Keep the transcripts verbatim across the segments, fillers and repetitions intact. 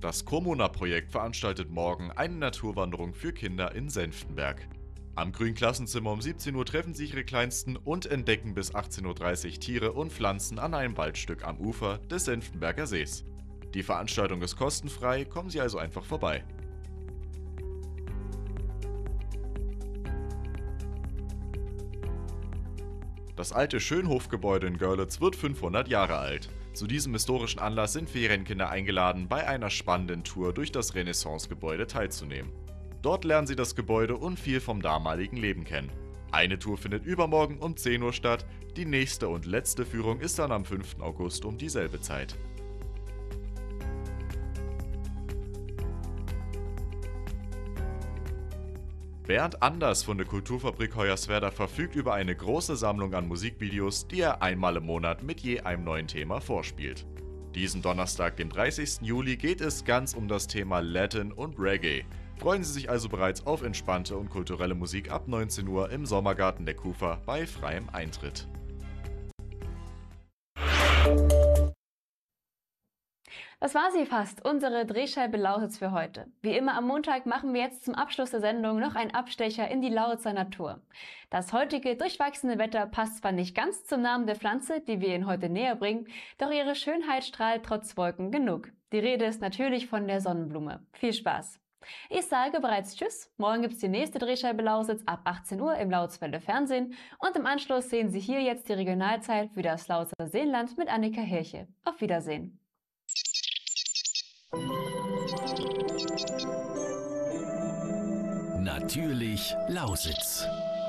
Das Kommuna-Projekt veranstaltet morgen eine Naturwanderung für Kinder in Senftenberg. Am Grünen Klassenzimmer um siebzehn Uhr treffen sich ihre Kleinsten und entdecken bis achtzehn Uhr dreißig Tiere und Pflanzen an einem Waldstück am Ufer des Senftenberger Sees. Die Veranstaltung ist kostenfrei, kommen Sie also einfach vorbei. Das alte Schönhofgebäude in Görlitz wird fünfhundert Jahre alt. Zu diesem historischen Anlass sind Ferienkinder eingeladen, bei einer spannenden Tour durch das Renaissance-Gebäude teilzunehmen. Dort lernen sie das Gebäude und viel vom damaligen Leben kennen. Eine Tour findet übermorgen um zehn Uhr statt, die nächste und letzte Führung ist dann am fünften August um dieselbe Zeit. Bernd Anders von der Kulturfabrik Hoyerswerda verfügt über eine große Sammlung an Musikvideos, die er einmal im Monat mit je einem neuen Thema vorspielt. Diesen Donnerstag, dem dreißigsten Juli, geht es ganz um das Thema Latin und Reggae. Freuen Sie sich also bereits auf entspannte und kulturelle Musik ab neunzehn Uhr im Sommergarten der KUFA bei freiem Eintritt. Das war sie fast, unsere Drehscheibe Lausitz für heute. Wie immer am Montag machen wir jetzt zum Abschluss der Sendung noch einen Abstecher in die Lausitzer Natur. Das heutige durchwachsene Wetter passt zwar nicht ganz zum Namen der Pflanze, die wir Ihnen heute näher bringen, doch ihre Schönheit strahlt trotz Wolken genug. Die Rede ist natürlich von der Sonnenblume. Viel Spaß! Ich sage bereits Tschüss, morgen gibt es die nächste Drehscheibe Lausitz ab achtzehn Uhr im Lautzwelle Fernsehen und im Anschluss sehen Sie hier jetzt die Regionalzeit für das Lausitzer Seenland mit Annika Hirche. Auf Wiedersehen! Natürlich Lausitz.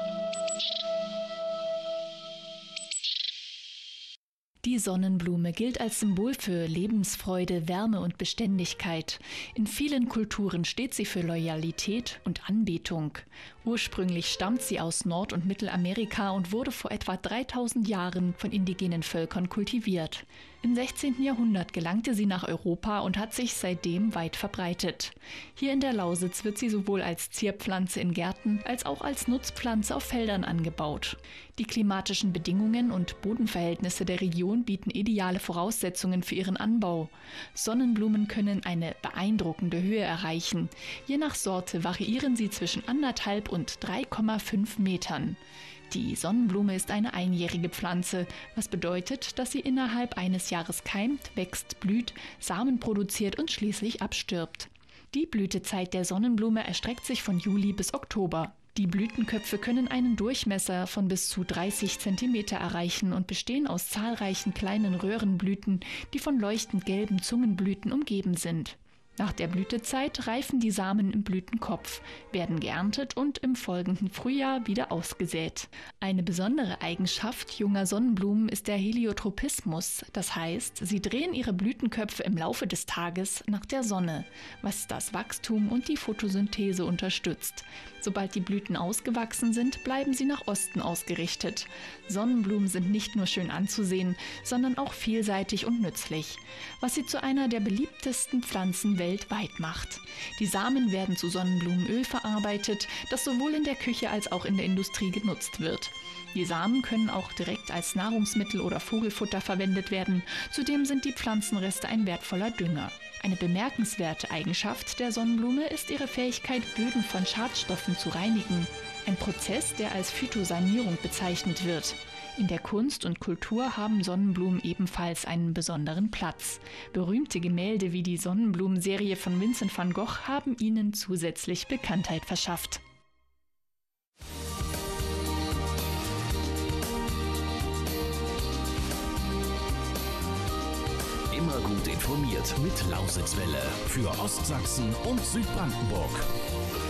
Die Sonnenblume gilt als Symbol für Lebensfreude, Wärme und Beständigkeit. In vielen Kulturen steht sie für Loyalität und Anbetung. Ursprünglich stammt sie aus Nord- und Mittelamerika und wurde vor etwa dreitausend Jahren von indigenen Völkern kultiviert. Im sechzehnten Jahrhundert gelangte sie nach Europa und hat sich seitdem weit verbreitet. Hier in der Lausitz wird sie sowohl als Zierpflanze in Gärten als auch als Nutzpflanze auf Feldern angebaut. Die klimatischen Bedingungen und Bodenverhältnisse der Region bieten ideale Voraussetzungen für ihren Anbau. Sonnenblumen können eine beeindruckende Höhe erreichen. Je nach Sorte variieren sie zwischen anderthalb und drei Komma fünf Metern. Die Sonnenblume ist eine einjährige Pflanze, was bedeutet, dass sie innerhalb eines Jahres keimt, wächst, blüht, Samen produziert und schließlich abstirbt. Die Blütezeit der Sonnenblume erstreckt sich von Juli bis Oktober. Die Blütenköpfe können einen Durchmesser von bis zu dreißig Zentimeter erreichen und bestehen aus zahlreichen kleinen Röhrenblüten, die von leuchtend gelben Zungenblüten umgeben sind. Nach der Blütezeit reifen die Samen im Blütenkopf, werden geerntet und im folgenden Frühjahr wieder ausgesät. Eine besondere Eigenschaft junger Sonnenblumen ist der Heliotropismus, das heißt, sie drehen ihre Blütenköpfe im Laufe des Tages nach der Sonne, was das Wachstum und die Photosynthese unterstützt. Sobald die Blüten ausgewachsen sind, bleiben sie nach Osten ausgerichtet. Sonnenblumen sind nicht nur schön anzusehen, sondern auch vielseitig und nützlich, was sie zu einer der beliebtesten Pflanzen weltweit macht. Die Samen werden zu Sonnenblumenöl verarbeitet, das sowohl in der Küche als auch in der Industrie genutzt wird. Die Samen können auch direkt als Nahrungsmittel oder Vogelfutter verwendet werden. Zudem sind die Pflanzenreste ein wertvoller Dünger. Eine bemerkenswerte Eigenschaft der Sonnenblume ist ihre Fähigkeit, Böden von Schadstoffen zu reinigen. Ein Prozess, der als Phytosanierung bezeichnet wird. In der Kunst und Kultur haben Sonnenblumen ebenfalls einen besonderen Platz. Berühmte Gemälde wie die Sonnenblumenserie von Vincent van Gogh haben ihnen zusätzlich Bekanntheit verschafft. Immer gut informiert mit Lausitzwelle für Ostsachsen und Südbrandenburg.